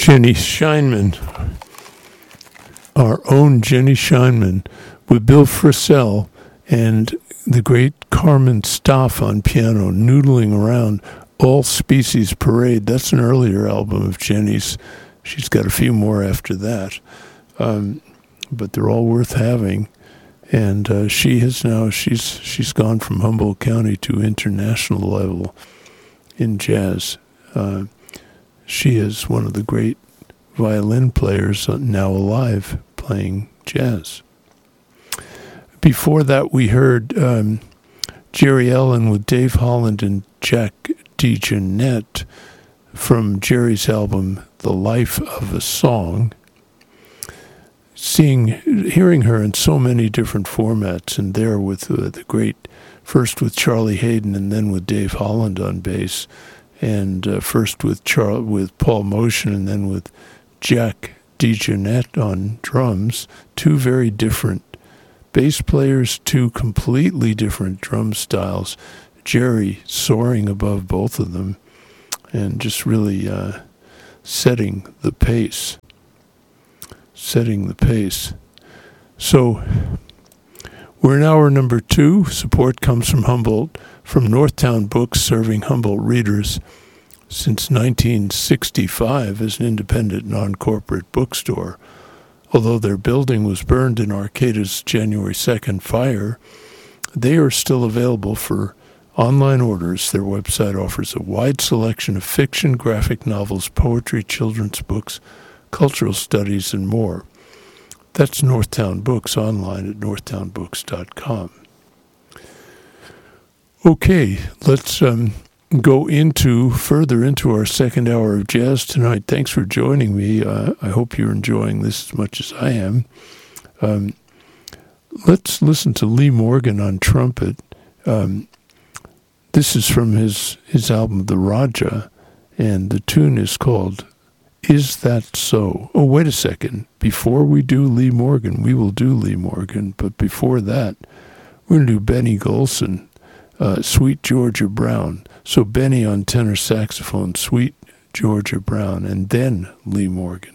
Jenny Scheinman, our own Jenny Scheinman, with Bill Frisell and the great Carmen Staff on piano, noodling around All Species Parade. That's an earlier album of Jenny's. She's got a few more after that, but they're all worth having. And she's gone from Humboldt County to international level in jazz. She is one of the great violin players now alive playing jazz. Before that, we heard Jerry Ellen with Dave Holland and Jack DeJohnette from Jerry's album The Life of a Song. Hearing her in so many different formats, and there with the great, first with Charlie Hayden and then with Dave Holland on bass, and first with Paul Motion and then with Jack DeJohnette on drums, two very different bass players, two completely different drum styles, Jerry soaring above both of them and just really setting the pace. So we're in hour number 2. Support comes from Humboldt, from Northtown Books, serving Humboldt readers since 1965 as an independent, non-corporate bookstore. Although their building was burned in Arcata's January 2nd fire, they are still available for online orders. Their website offers a wide selection of fiction, graphic novels, poetry, children's books, cultural studies, and more. That's Northtown Books, online at northtownbooks.com. Okay, let's go further into our second hour of jazz tonight. Thanks for joining me. I hope you're enjoying this as much as I am. Let's listen to Lee Morgan on trumpet. This is from his album The Raja, and the tune is called Is That So? Oh, wait a second. Before we do Lee Morgan, we will do Lee Morgan, but before that, we're going to do Benny Golson, Sweet Georgia Brown. So Benny on tenor saxophone, Sweet Georgia Brown, and then Lee Morgan.